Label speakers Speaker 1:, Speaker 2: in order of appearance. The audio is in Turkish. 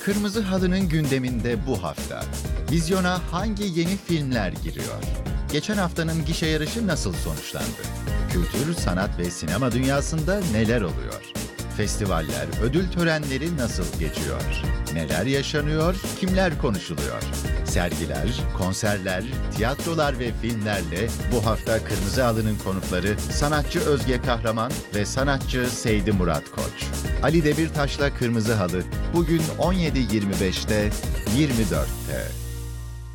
Speaker 1: Kırmızı Halı'nın gündeminde bu hafta. Vizyona hangi yeni filmler giriyor? Geçen haftanın gişe yarışı nasıl sonuçlandı? Kültür, sanat ve sinema dünyasında neler oluyor? Festivaller, ödül törenleri nasıl geçiyor? Neler yaşanıyor, kimler konuşuluyor? Sergiler, konserler, tiyatrolar ve filmlerle bu hafta Kırmızı Halı'nın konukları sanatçı Özge Kahraman ve sanatçı Seydi Murat Koç. Ali Demirtaş'la Kırmızı Halı bugün 17.25'te 24'te.